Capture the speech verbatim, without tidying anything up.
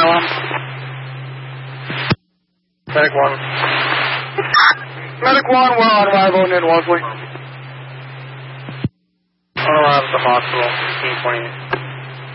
Allen. Medic one. Medic one, we're on arrival in Wellesley. On arrival at the hospital, fifteen twenty-eight.